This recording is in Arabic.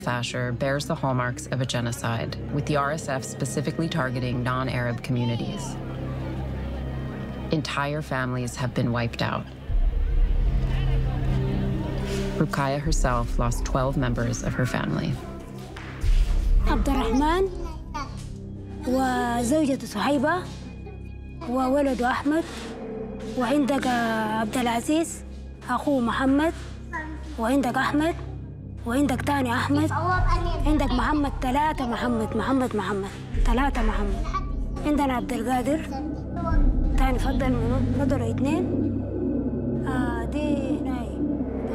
Fasher bears the hallmarks of a genocide, with the RSF specifically targeting non-Arab communities. Entire families have been wiped out. Rukaya herself lost 12 members of her family. عبد الرحمن وزوجته صهيبة وولده أحمد، وعندك عبد العزيز أخوه محمد، وعندك أحمد، وعندك تاني أحمد، عندك محمد، ثلاثة محمد ثلاثة محمد. عندنا عبد القادر تاني، فضلوا اثنين.